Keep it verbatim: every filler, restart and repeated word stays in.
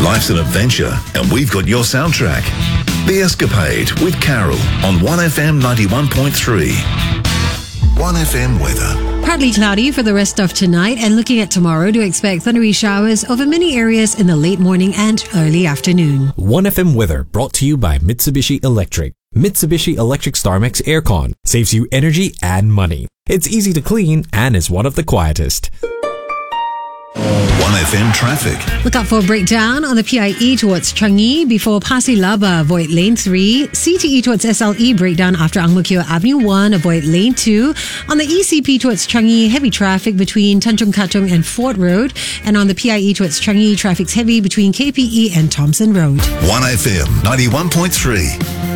Life's an adventure, and we've got your soundtrack. The Escapade with Carol on one F M ninety-one point three. one F M weather. Partly cloudy for the rest of tonight, and looking at tomorrow, do expect thundery showers over many areas in the late morning and early afternoon. one F M weather brought to you by Mitsubishi Electric. Mitsubishi Electric StarMax Aircon saves you energy and money. It's easy to clean and is one of the quietest. one F M traffic. Look out for a breakdown on the P I E towards Changi before Pasir Laba, avoid lane three. C T E towards S L E, breakdown after Ang Mo Kio Avenue one, avoid lane two. On the E C P towards Changi, heavy traffic between Tanjung Katong and Fort Road. And on the P I E towards Changi, traffic's heavy between K P E and Thompson Road. one F M ninety-one point three.